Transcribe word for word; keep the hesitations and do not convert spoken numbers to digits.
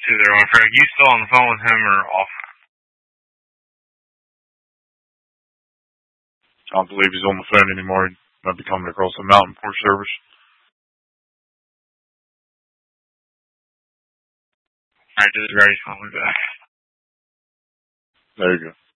Two zero one Frank. You still on the phone with him or off? I don't believe he's on the phone anymore. He might be coming across the mountain for service. Alright, just ready to call me back. There you go.